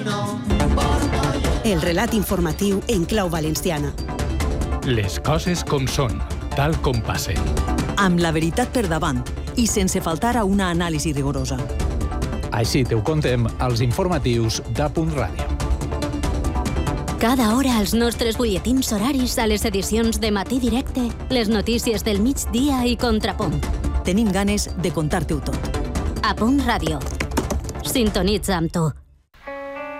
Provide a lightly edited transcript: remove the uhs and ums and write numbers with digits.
El relat informatiu en clau valenciana. Les coses com són, tal com passen. Amb la veritat per davant i sense faltar a una anàlisi rigorosa. Així te ho contem als informatius d'Apunt Ràdio. Cada hora els nostres butlletins horaris a les edicions de Matí Directe, les notícies del migdia i Contrapunt. Tenim ganes de contar-te-ho tot. Apunt Ràdio. Sintonitza amb tu.